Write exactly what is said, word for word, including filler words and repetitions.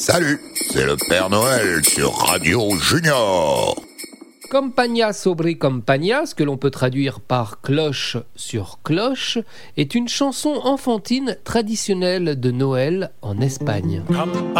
Salut, c'est le Père Noël sur Radio Junior. Compagnia sobre Compagnia, ce que l'on peut traduire par cloche sur cloche, est une chanson enfantine traditionnelle de Noël en Espagne.